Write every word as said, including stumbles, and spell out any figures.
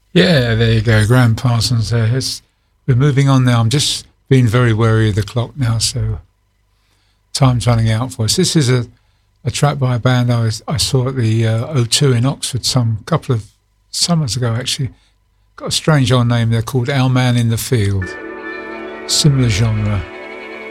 Yeah, there you go, Graham Parsons there. It's, we're moving on now. I'm just being very wary of the clock now, so time's running out for us. This is a, a track by a band I, was, I saw at the uh, O two in Oxford some couple of summers ago, actually. Got a strange old name. They're called Our Man in the Field. Similar genre.